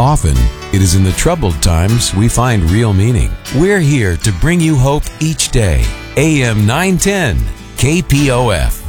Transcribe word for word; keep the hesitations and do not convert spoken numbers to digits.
Often, it is in the troubled times we find real meaning. We're here to bring you hope each day. A M nine ten, K P O F.